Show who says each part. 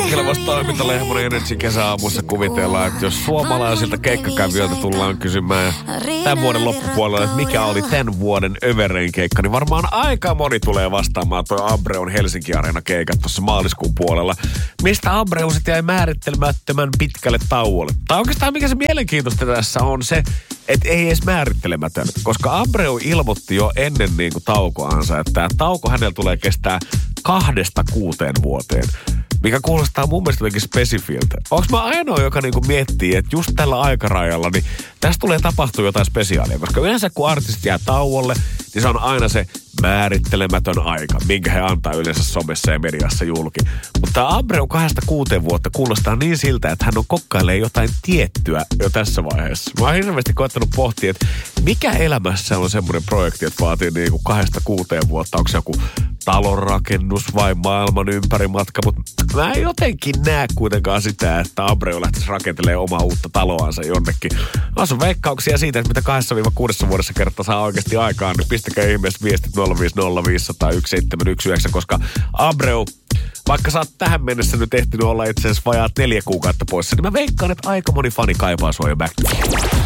Speaker 1: Urheilevasta toimintalehmonen Energyn kesäaamussa kuvitellaan, että jos suomalaisilta keikkakävijöiltä tullaan kysymään tämän vuoden loppupuolella, että mikä oli tämän vuoden överein keikka, niin varmaan aika moni tulee vastaamaan toi Abreon Helsinki-areena keikat tuossa maaliskuun puolella. Mistä Abreu sitten jäi määrittelemättömän pitkälle tauolle? Tai oikeastaan mikä se mielenkiintoista tässä on se, että ei edes määrittelemätön, koska Abreu ilmoitti jo ennen niin kuin taukoansa, että tämä tauko hänellä tulee kestää 2-6 vuoteen, mikä kuulostaa mun mielestä jotenkin spesifiltä. Onko mä ainoa, joka niinku miettii, että just tällä aikarajalla, niin tässä tulee tapahtua jotain spesiaalia, koska yleensä kun artisti jää tauolle, niin se on aina se määrittelemätön aika, minkä he antaa yleensä somessa ja mediassa julki. Mutta Abreu 2-6 vuotta kuulostaa niin siltä, että hän on kokkailee jotain tiettyä jo tässä vaiheessa. Mä oon hirveästi koettanut pohtia, että mikä elämässä on semmoinen projekti, että vaatii niinku 2-6 vuotta. Onko se joku talonrakennus vai maailman ympärimatka, mutta mä en jotenkin näe kuitenkaan sitä, että Abreu lähtisi rakentelemaan omaa uutta taloansa jonnekin. Asun veikkauksia siitä, että mitä 2-6 vuodessa kertaa saa oikeasti aikaan, niin pistäkää ihmeessä viestit 050501719, koska Abreu, vaikka sä oot tähän mennessä nyt ehtinyt olla itse asiassa vajaat 4 kuukautta poissa, niin mä veikkaan, että aika moni fani kaipaa sua jo back.